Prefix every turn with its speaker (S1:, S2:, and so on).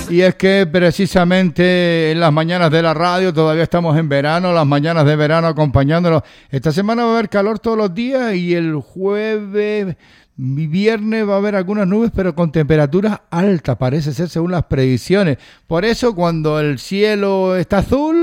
S1: Y es que precisamente en las mañanas de la radio, todavía estamos en verano, las mañanas de verano acompañándonos. Esta semana va a haber calor todos los días y el jueves y viernes va a haber algunas nubes, pero con temperaturas altas, parece ser, según las predicciones. Por eso, cuando el cielo está azul,